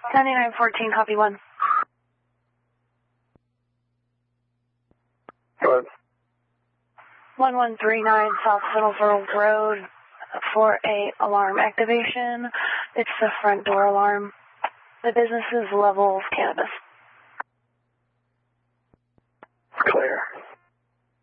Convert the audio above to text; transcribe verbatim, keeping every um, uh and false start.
ninety-nine fourteen, copy one. Good. one one three nine South Middleborough Road for a alarm activation. It's the front door alarm. The business is Levels Cannabis.